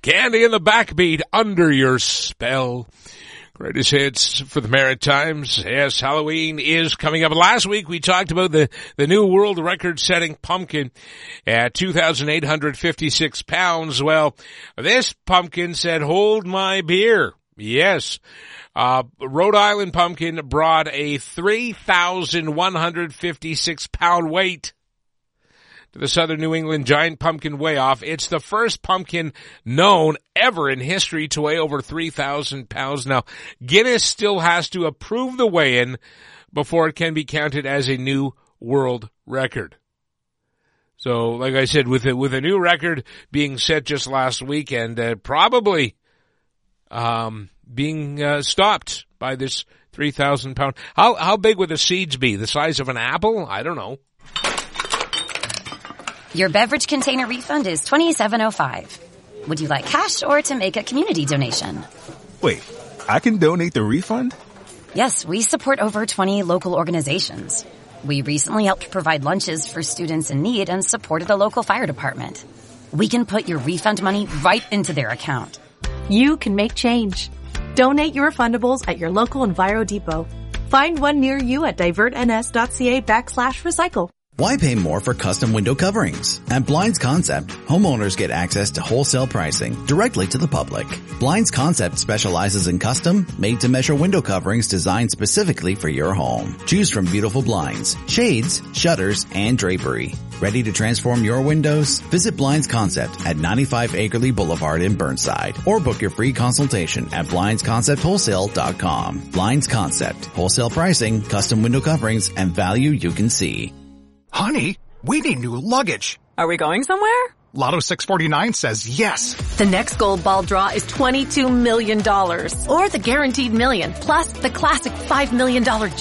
Candy and the Backbeat, Under Your Spell. Greatest hits for the Maritimes. Yes, Halloween is coming up. Last week we talked about the new world record-setting pumpkin at 2,856 pounds. Well, this pumpkin said, hold my beer. Yes. Rhode Island pumpkin brought a 3,156 pound weight to the Southern New England Giant Pumpkin Weigh-Off. It's the first pumpkin known ever in history to weigh over 3,000 pounds. Now, Guinness still has to approve the weigh-in before it can be counted as a new world record. So, like I said, with a new record being set just last week and probably being stopped by this 3,000 pound. How big would the seeds be? The size of an apple? I don't know. Your beverage container refund is $27.05. Would you like cash or to make a community donation? Wait, I can donate the refund? Yes, we support over 20 local organizations. We recently helped provide lunches for students in need and supported a local fire department. We can put your refund money right into their account. You can make change. Donate your refundables at your local Enviro Depot. Find one near you at divertns.ca/recycle. Why pay more for custom window coverings? At Blinds Concept, homeowners get access to wholesale pricing directly to the public. Blinds Concept specializes in custom, made-to-measure window coverings designed specifically for your home. Choose from beautiful blinds, shades, shutters, and drapery. Ready to transform your windows? Visit Blinds Concept at 95 Acrely Boulevard in Burnside or book your free consultation at blindsconceptwholesale.com. Blinds Concept, wholesale pricing, custom window coverings, and value you can see. Honey, we need new luggage. Are we going somewhere? Lotto 649 says yes. The next gold ball draw is $22 million. Or the guaranteed million, plus the classic $5 million